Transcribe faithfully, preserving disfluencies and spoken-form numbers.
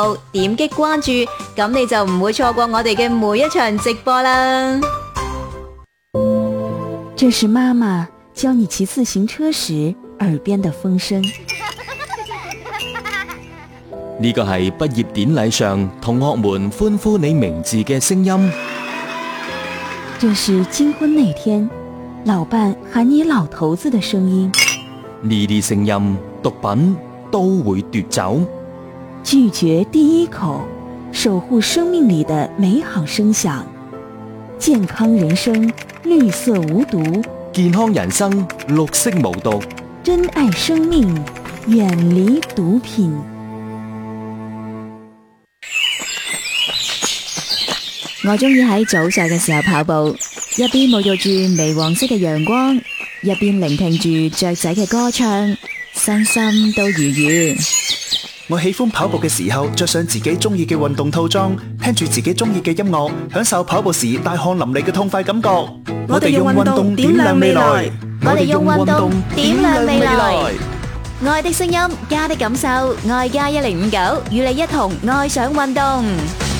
點擊關注，咁你就唔會錯過我哋嘅每一場直播啦。 這是媽媽教你騎自行車時耳邊的風聲。 呢個係畢業典禮上同學們歡呼你名字嘅聲音。 這是金婚那天老伴喊你老頭子的聲音。 呢啲聲音毒品都會奪走。 拒絕第一口，守護生命裡的美好聲響。健康人生，綠色無毒。 健康人生，綠色無毒。 珍愛生命，遠離毒品。 我中意喺早上嘅時候跑步，一邊沐浴住微黃色嘅陽光，一邊聆聽住雀仔嘅歌唱，身心都愉悅。 我喜歡跑步嘅時候，着上自己中意嘅運動套裝，聽住自己中意嘅音樂，享受跑步時大汗淋漓嘅痛快感覺。 我哋用運動點亮未來，我哋用運動點亮未來。愛的聲音，家的感受，愛加一零五九，與你一同愛上運動。